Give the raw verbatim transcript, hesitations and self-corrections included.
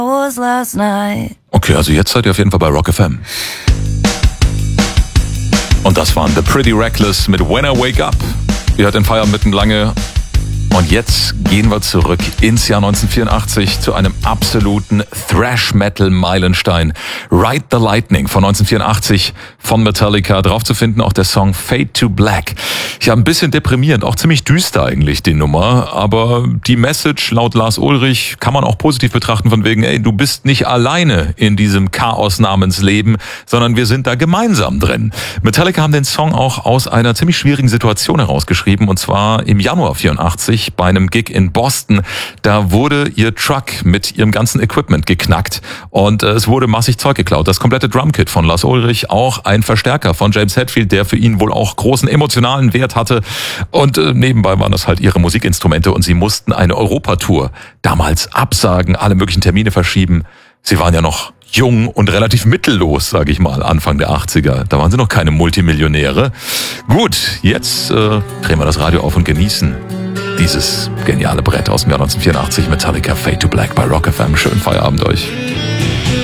Okay, also jetzt seid ihr auf jeden Fall bei Rock F M. Und das waren The Pretty Reckless mit When I Wake Up. Ihr hört den Feierabend mitten lange. Und jetzt gehen wir zurück ins Jahr neunzehnhundertvierundachtzig zu einem absoluten Thrash-Metal-Meilenstein. Ride the Lightning von neunzehnhundertvierundachtzig von Metallica. Drauf zu finden auch der Song Fade to Black. Ich habe ein bisschen deprimierend, auch ziemlich düster eigentlich die Nummer. Aber die Message laut Lars Ulrich kann man auch positiv betrachten von wegen, ey, du bist nicht alleine in diesem Chaos namens Leben, sondern wir sind da gemeinsam drin. Metallica haben den Song auch aus einer ziemlich schwierigen Situation herausgeschrieben. Und zwar im Januar vierundachtzig. Bei einem Gig in Boston, da wurde ihr Truck mit ihrem ganzen Equipment geknackt und äh, es wurde massig Zeug geklaut. Das komplette Drumkit von Lars Ulrich, auch ein Verstärker von James Hetfield, der für ihn wohl auch großen emotionalen Wert hatte und äh, nebenbei waren das halt ihre Musikinstrumente und sie mussten eine Europatour damals absagen, alle möglichen Termine verschieben. Sie waren ja noch jung und relativ mittellos, sage ich mal, Anfang der achtziger. Da waren sie noch keine Multimillionäre. Gut, jetzt äh, drehen wir das Radio auf und genießen dieses geniale Brett aus dem Jahr neunzehnhundertvierundachtzig, Metallica Fade to Black bei Rock F M. Schönen Feierabend euch.